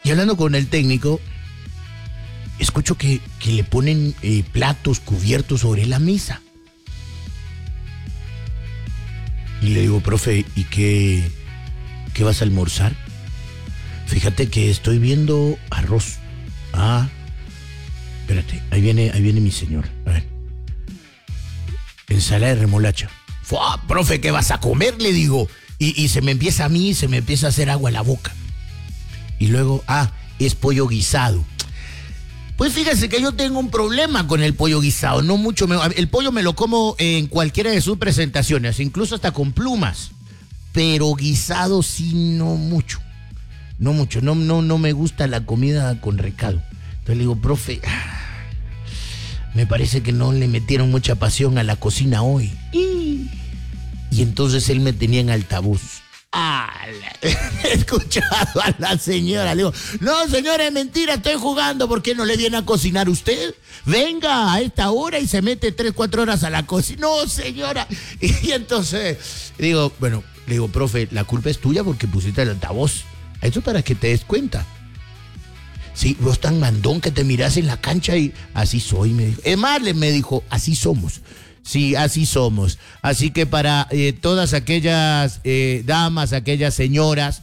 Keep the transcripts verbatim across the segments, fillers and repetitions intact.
Y hablando con el técnico, escucho que, que le ponen eh, platos cubiertos sobre la mesa. Y le digo, profe, ¿y qué, qué vas a almorzar? Fíjate que estoy viendo arroz. Ah, espérate, ahí viene, ahí viene mi señor. A ver. Ensalada de remolacha. ¡Fua! Profe, ¿qué vas a comer? Le digo. Y, y se me empieza a mí, se me empieza a hacer agua en la boca. Y luego, ah, es pollo guisado. Pues fíjese que yo tengo un problema con el pollo guisado. No mucho me, el pollo me lo como en cualquiera de sus presentaciones, incluso hasta con plumas. Pero guisado sí, no mucho. No mucho. No, no, no me gusta la comida con recado. Entonces le digo, profe, me parece que no le metieron mucha pasión a la cocina hoy. Y, y entonces él me tenía en altavoz. Ah, he escuchado a la señora. Le digo, no, señora, es mentira, estoy jugando. ¿Por qué no le viene a cocinar usted? Venga a esta hora y se mete tres, cuatro horas a la cocina. No, señora. Y entonces digo, bueno, le digo, profe, la culpa es tuya porque pusiste el altavoz. Eso para que te des cuenta. Sí, vos tan mandón que te mirás en la cancha y así soy, me dijo. Es más, me dijo, así somos. Sí, así somos. Así que para eh, todas aquellas eh, damas, aquellas señoras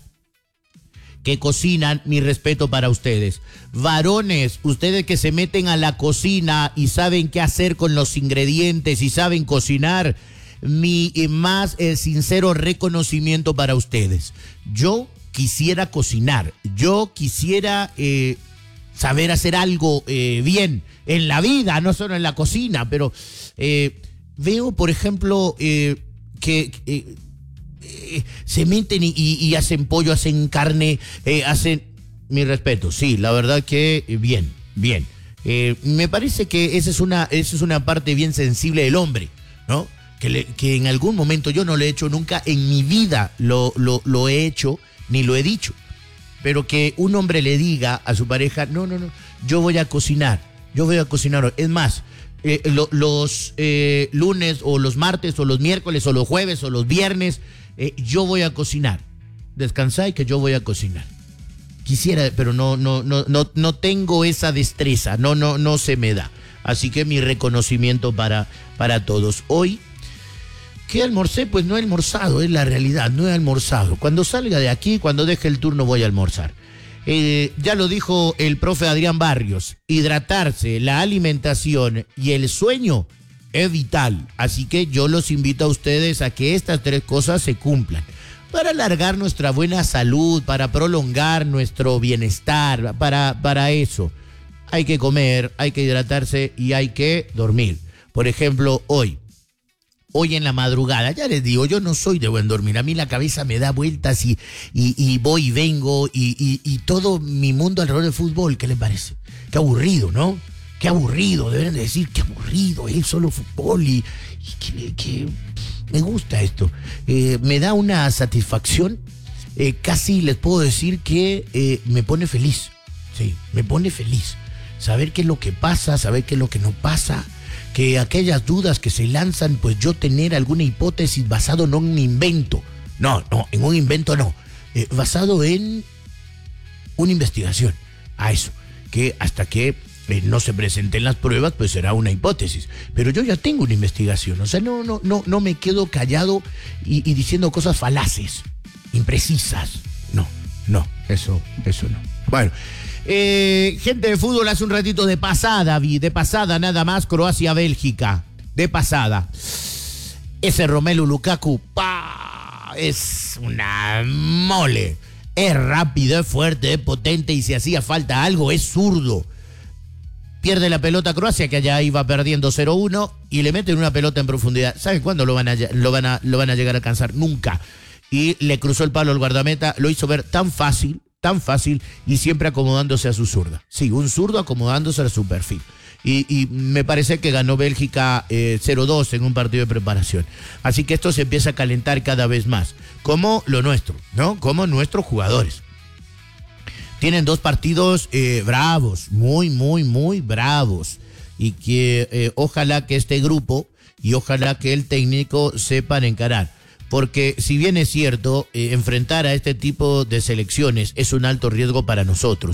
que cocinan, mi respeto para ustedes. Varones, ustedes que se meten a la cocina y saben qué hacer con los ingredientes y saben cocinar, mi eh, más eh, sincero reconocimiento para ustedes. Yo quisiera cocinar, yo quisiera eh, saber hacer algo eh, bien en la vida, no solo en la cocina, pero... Eh, Veo, por ejemplo, eh, que eh, eh, se meten y, y, y hacen pollo, hacen carne, eh, hacen... Mi respeto, sí, la verdad que eh, bien, bien. Eh, me parece que esa es una, esa es una parte bien sensible del hombre, ¿no? Que, le, que en algún momento yo no lo he hecho nunca, en mi vida lo, lo, lo he hecho, ni lo he dicho. Pero que un hombre le diga a su pareja, no, no, no, yo voy a cocinar, yo voy a cocinar hoy. Es más... Eh, lo, los eh, lunes o los martes o los miércoles o los jueves o los viernes, eh, yo voy a cocinar. Descansá y que yo voy a cocinar. Quisiera, pero no, no, no, no, no tengo esa destreza, no, no, no se me da. Así que mi reconocimiento para, para todos. Hoy, ¿qué almorcé? Pues no he almorzado, es la realidad, no he almorzado. Cuando salga de aquí, cuando deje el turno, voy a almorzar. Eh, ya lo dijo el profe Adrián Barrios, hidratarse, la alimentación y el sueño es vital, así que yo los invito a ustedes a que estas tres cosas se cumplan, para alargar nuestra buena salud, para prolongar nuestro bienestar, para, para eso hay que comer, hay que hidratarse y hay que dormir. Por ejemplo, hoy, Hoy en la madrugada, ya les digo, yo no soy de buen dormir, a mí la cabeza me da vueltas y, y, y voy y vengo y, y, y todo mi mundo alrededor del fútbol, ¿qué les parece? Qué aburrido, ¿no? Qué aburrido, deberían de decir, qué aburrido, es solo fútbol y, y que, que me gusta esto. Eh, me da una satisfacción, eh, casi les puedo decir que eh, me pone feliz, sí, me pone feliz. Saber qué es lo que pasa, saber qué es lo que no pasa. Que aquellas dudas que se lanzan, pues yo tener alguna hipótesis basado no en un invento, no, no, en un invento no, eh, basado en una investigación, a eso, que hasta que eh, no se presenten las pruebas, pues será una hipótesis, pero yo ya tengo una investigación, o sea, no, no, no, no me quedo callado y, y diciendo cosas falaces, imprecisas, no, no, eso, eso no. Bueno. Eh, gente de fútbol, hace un ratito de pasada, vi, de pasada nada más, Croacia-Bélgica, de pasada. Ese Romelu Lukaku, ¡pah! Es una mole. Es rápido, es fuerte, es potente y si hacía falta algo, es zurdo. Pierde la pelota Croacia, que allá iba perdiendo cero uno, y le meten una pelota en profundidad. ¿Saben cuándo lo van a, lo van a, lo van a llegar a alcanzar? Nunca. Y le cruzó el palo al guardameta, lo hizo ver tan fácil, tan fácil y siempre acomodándose a su zurda. Sí, un zurdo acomodándose a su perfil. Y, y me parece que ganó Bélgica eh, cero dos en un partido de preparación. Así que esto se empieza a calentar cada vez más. Como lo nuestro, ¿no? Como nuestros jugadores. Tienen dos partidos eh, bravos, muy, muy, muy bravos. Y que eh, ojalá que este grupo y ojalá que el técnico sepan encarar. Porque si bien es cierto, eh, enfrentar a este tipo de selecciones es un alto riesgo para nosotros.